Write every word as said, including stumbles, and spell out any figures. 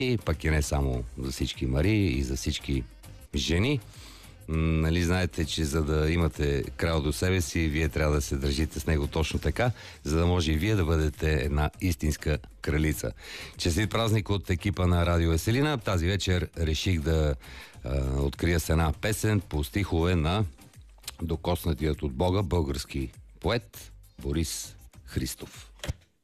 и пък и не само за всички Марии и за всички жени. Нали знаете, че за да имате крал до себе си, вие трябва да се държите с него точно така, за да може и вие да бъдете една истинска кралица. Честит празник от екипа на Радио Веселина. Тази вечер реших да а, открия с една песен по стихове на докоснатият от Бога български поет Борис Христов.